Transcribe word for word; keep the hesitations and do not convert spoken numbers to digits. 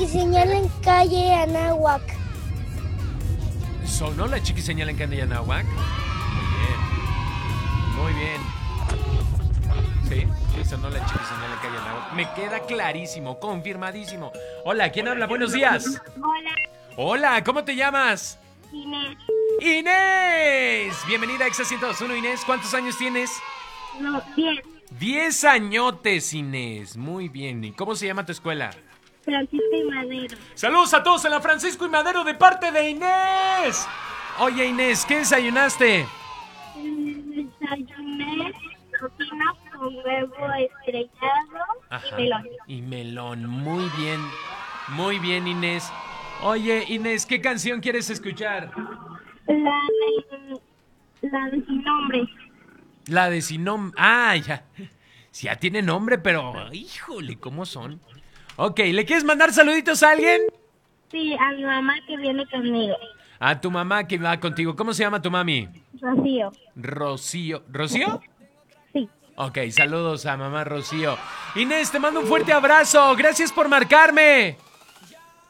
Señal en calle Anáhuac. ¿Sonó la chiquiseñal en calle Anáhuac? Muy bien. Muy bien. Sí, sí, sonó la chiquiseñal en calle Anáhuac. Me queda clarísimo, confirmadísimo. Hola, ¿quién habla? Buenos días. Hola, Hola, ¿cómo te llamas? Inés. Inés. Bienvenida a Exa ciento dos punto uno, Inés. ¿Cuántos años tienes? No, bien. Diez añotes, Inés. Muy bien. ¿Y cómo se llama tu escuela? Francisco y Madero. Saludos a todos en la Francisco y Madero de parte de Inés. Oye, Inés, ¿qué desayunaste? Desayuné cocina con huevo estrellado Ajá. y melón. Y melón. Muy bien. Muy bien, Inés. Oye, Inés, ¿qué canción quieres escuchar? La de, la de sin nombre. La de Sin Nombre. Ah, ya. Sí, ya tiene nombre, pero híjole, ¿cómo son? Ok, ¿le quieres mandar saluditos a alguien? Sí, a mi mamá que viene conmigo. A tu mamá que va contigo. ¿Cómo se llama tu mami? Rocío. Rocío. ¿Rocío? Sí. Ok, saludos a mamá Rocío. Inés, te mando un fuerte abrazo. Gracias por marcarme.